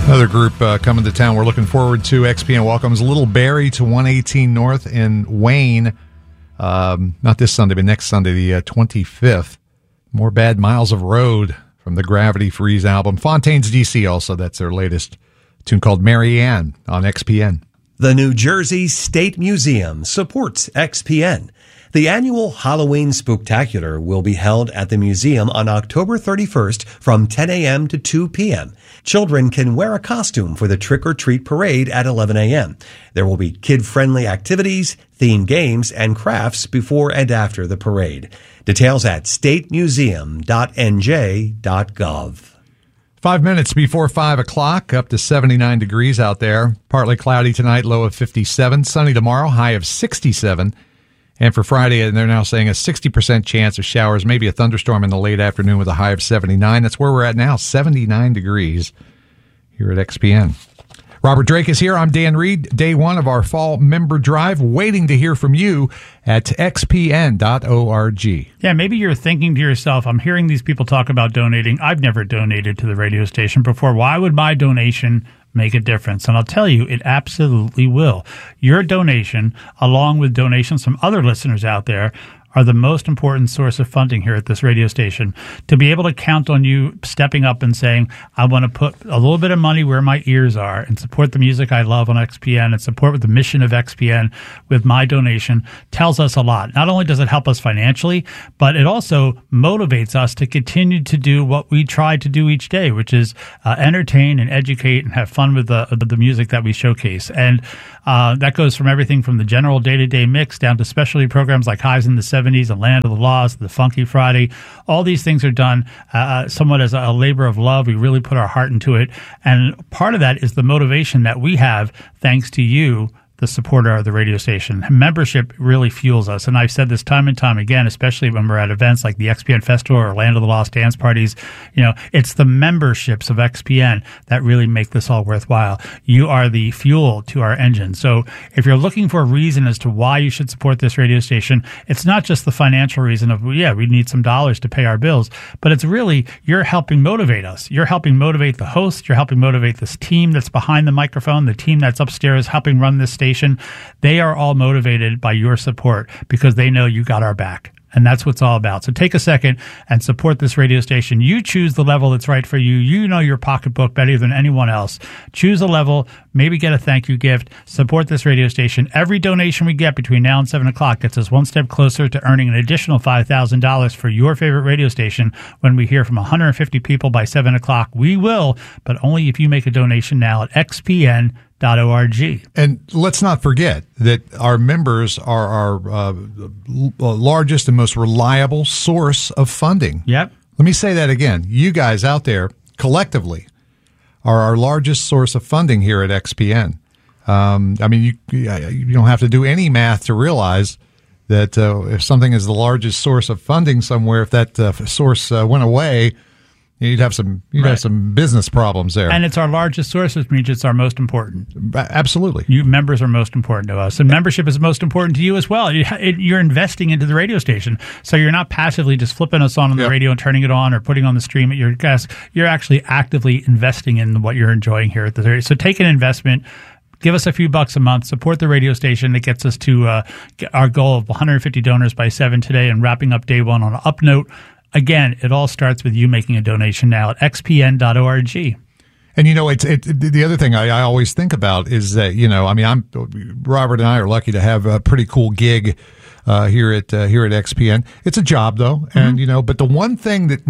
Another group coming to town we're looking forward to. XPN welcomes Little Barrie to 118 North in Wayne. Not this Sunday, but next Sunday, the 25th. More Bad Miles of Road from the Gravity Freeze album. Fontaines DC also, that's their latest tune called Marianne on XPN. The New Jersey State Museum supports XPN. The annual Halloween Spooktacular will be held at the museum on October 31st from 10 a.m. to 2 p.m. Children can wear a costume for the trick-or-treat parade at 11 a.m. There will be kid-friendly activities, themed games, and crafts before and after the parade. Details at statemuseum.nj.gov. 5 minutes before 5 o'clock, up to 79 degrees out there. Partly cloudy tonight, low of 57. Sunny tomorrow, high of 67. And for Friday, they're now saying a 60% chance of showers, maybe a thunderstorm in the late afternoon with a high of 79. That's where we're at now, 79 degrees here at XPN. Robert Drake is here. I'm Dan Reed. Day one of our fall member drive, waiting to hear from you at xpn.org. Yeah, maybe you're thinking to yourself, I'm hearing these people talk about donating. I've never donated to the radio station before. Why would my donation make a difference? And I'll tell you, it absolutely will. Your donation, along with donations from other listeners out there, are the most important source of funding here at this radio station. To be able to count on you stepping up and saying, I want to put a little bit of money where my ears are and support the music I love on XPN and support with the mission of XPN with my donation, tells us a lot. Not only does it help us financially, but it also motivates us to continue to do what we try to do each day, which is entertain and educate and have fun with the music that we showcase. And that goes from everything from the general day-to-day mix down to specialty programs like Highs in the 70s and Land of the Lost, the Funky Friday. All these things are done somewhat as a labor of love. We really put our heart into it. And part of that is the motivation that we have thanks to you, the supporter of the radio station. Membership really fuels us. And I've said this time and time again, especially when we're at events like the XPN Festival or Land of the Lost dance parties. You know, it's the memberships of XPN that really make this all worthwhile. You are the fuel to our engine. So if you're looking for a reason as to why you should support this radio station, it's not just the financial reason of, we need some dollars to pay our bills, but it's really, you're helping motivate us. You're helping motivate the host. You're helping motivate this team that's behind the microphone, the team that's upstairs helping run this station. They are all motivated by your support because they know you got our back. And that's what it's all about. So take a second and support this radio station. You choose the level that's right for you. You know your pocketbook better than anyone else. Choose a level, maybe get a thank you gift, support this radio station. Every donation we get between now and 7 o'clock gets us one step closer to earning an additional $5,000 for your favorite radio station. When we hear from 150 people by 7 o'clock, we will, but only if you make a donation now at XPN.org. And let's not forget that our members are our largest and most reliable source of funding. Yep. Let me say that again. You guys out there collectively are our largest source of funding here at XPN. I mean, you don't have to do any math to realize that if something is the largest source of funding somewhere, if that source went away, you'd have some business problems there. And it's our largest source, which means it's our most important. Absolutely. You members are most important to us. And membership is most important to you as well. You're investing into the radio station. So you're not passively just flipping us on the radio and turning it on or putting on the stream at your desk. You're actually actively investing in what you're enjoying here at the radio. So take an investment. Give us a few bucks a month. Support the radio station. It gets us to our goal of 150 donors by 7 today and wrapping up day one on an up note. Again, it all starts with you making a donation now at xpn.org. And, it's the other thing I always think about is that, Robert and I are lucky to have a pretty cool gig here at XPN. It's a job, though. Mm-hmm. And, but the one thing that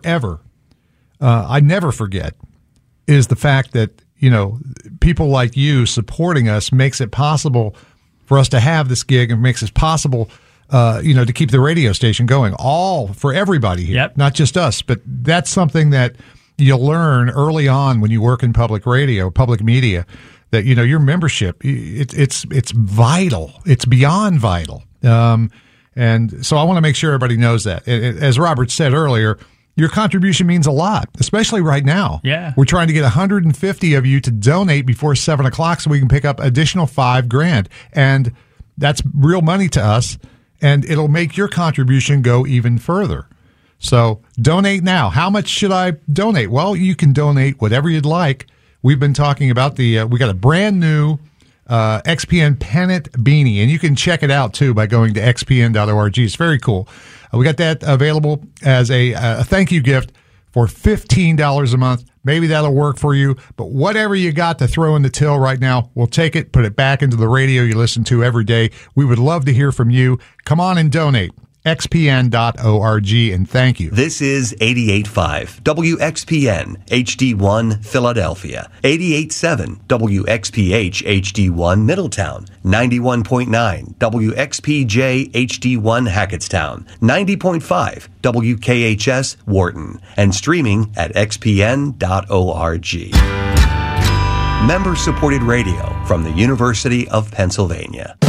I never forget is the fact that, people like you supporting us makes it possible for us to have this gig and makes it possible to keep the radio station going, all for everybody here, not just us. But that's something that you learn early on when you work in public radio, public media, that, your membership, it's vital. It's beyond vital. And so I want to make sure everybody knows that. As Robert said earlier, your contribution means a lot, especially right now. Yeah. We're trying to get 150 of you to donate before 7 o'clock so we can pick up additional $5,000. And that's real money to us. And it'll make your contribution go even further. So donate now. How much should I donate? Well, you can donate whatever you'd like. we've been talking about we got a brand new XPN pennant beanie, and you can check it out too by going to xpn.org. It's very cool. We got that available as a thank you gift for $15 a month. Maybe that'll work for you, but whatever you got to throw in the till right now, we'll take it, put it back into the radio you listen to every day. We would love to hear from you. Come on and donate. xpn.org, and thank you. This is 88.5 WXPN HD1 Philadelphia, 88.7 WXPH HD1 Middletown, 91.9 WXPJ HD1 Hackettstown, 90.5 WKHS Wharton, and streaming at xpn.org. Member-supported radio from the University of Pennsylvania.